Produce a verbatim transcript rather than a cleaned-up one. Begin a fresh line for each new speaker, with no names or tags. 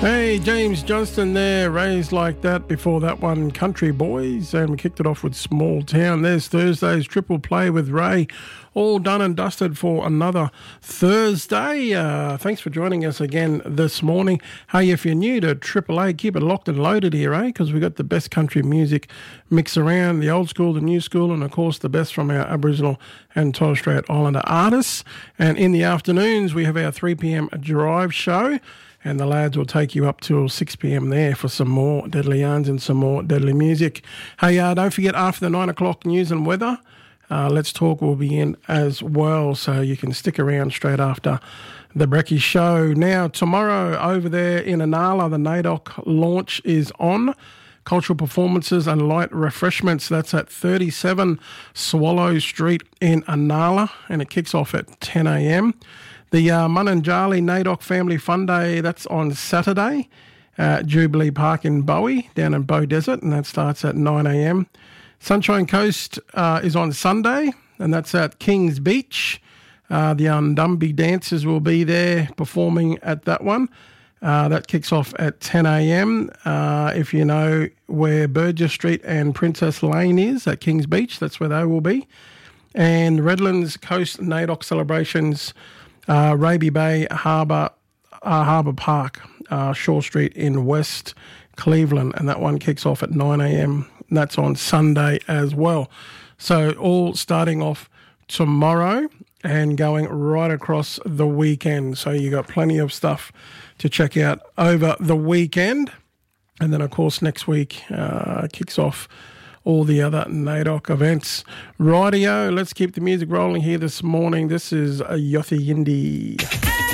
Hey, James Johnston there, Raised Like That. Before that one, Country Boys, and we kicked it off with Small Town. There's Thursday's Triple Play with Ray, all done and dusted for another Thursday. Uh, thanks for joining us again this morning. Hey, if you're new to Triple A, keep it locked and loaded here, eh? Because we got the best country music mix around, the old school, the new school, and of course the best from our Aboriginal and Torres Strait Islander artists. And in the afternoons, we have our three p.m. drive show. And the lads will take you up till six p.m. there for some more Deadly Yarns and some more Deadly music. Hey, uh, don't forget, after the nine o'clock news and weather, uh, Let's Talk will be in as well, so you can stick around straight after the Brekkie Show. Now, tomorrow over there in Inala, the NAIDOC launch is on. Cultural performances and light refreshments. That's at thirty-seven Swallow Street in Inala, and it kicks off at ten a.m. The uh, Mununjali NAIDOC Family Fun Day, that's on Saturday at Jubilee Park in Bowie, down in Bow Desert, and that starts at nine a.m. Sunshine Coast uh, is on Sunday, and that's at Kings Beach. Uh, the Undumby Dancers will be there performing at that one. Uh, that kicks off at ten a.m. Uh, if you know where Burgess Street and Princess Lane is at Kings Beach, that's where they will be. And Redlands Coast NAIDOC celebrations, Uh, Raby Bay Harbour uh, Harbour Park, uh, Shore Street in West Cleveland, and that one kicks off at nine a.m. That's on Sunday as well. So all starting off tomorrow and going right across the weekend. So you got plenty of stuff to check out over the weekend. And then, of course, next week uh, kicks off all the other NAIDOC events. Rightio, let's keep the music rolling here this morning. This is a Yothi Yindi.